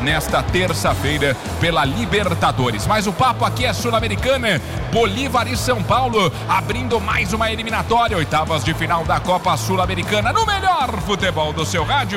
nesta terça-feira pela Libertadores. Mas o papo aqui é Sul-Americana, Bolívar e São Paulo abrindo mais uma eliminatória, oitavas de final da Copa Sul-Americana, no melhor futebol do seu rádio.